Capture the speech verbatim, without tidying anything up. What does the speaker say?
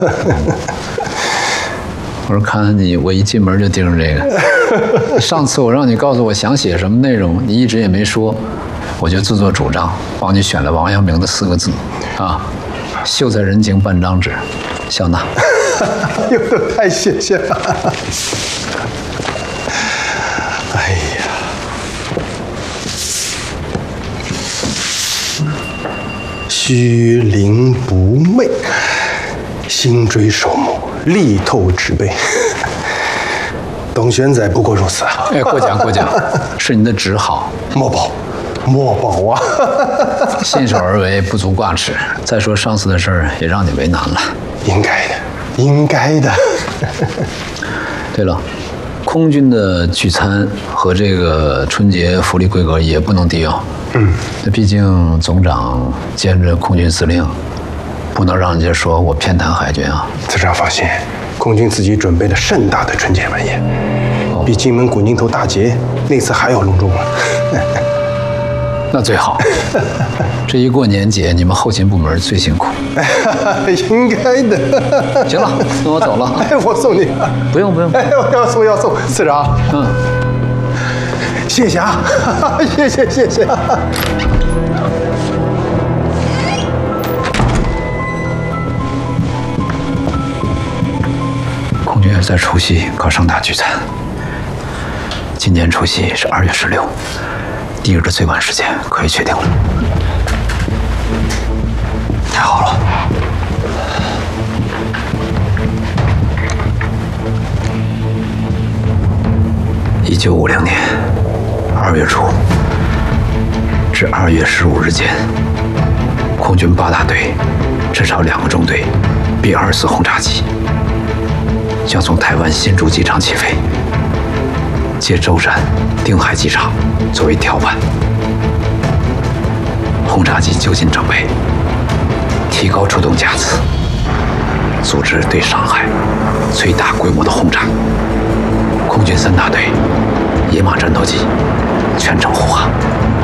我说看你，我一进门就盯着这个。上次我让你告诉我想写什么内容，你一直也没说，我就自作主张帮你选了王阳明的四个字啊，秀才人情半张纸，笑纳。 哟，太谢谢了。哎呀，虚灵不昧，心追首目，力透纸背。董玄载不过如此啊！ 哎，过奖过奖，是您的旨好， 莫保，莫保啊！ 信手而为，不足挂齿。再说上次的事儿也让你为难了， 应该的，应该的。 对了，空军的聚餐和这个春节福利规格也不能低哦。嗯，那毕竟总长兼着空军司令，不能让人家说我偏袒海军啊。 次长放心，空军自己准备了盛大的春节晚宴，哦、比金门古宁头大捷那次还要隆重啊。 那最好。这一过年节，你们后勤部门最辛苦。 应该的。 行了，那我走了。 哎，我送你。 不用不用。 哎，我要送要送，次长。嗯。谢谢啊，谢谢谢谢。 空军在除夕搞盛大聚餐。今年除夕是二月十六。第二个最晚时间可以确定了，太好了！一九五零年二月初至二月十五日间，空军八大队至少两个中队 B 二十四轰炸机将从台湾新竹机场起飞。借舟山、定海机场作为跳板，轰炸机就近整备，提高出动架次，组织对上海最大规模的轰炸。空军三大队野马战斗机全程护航。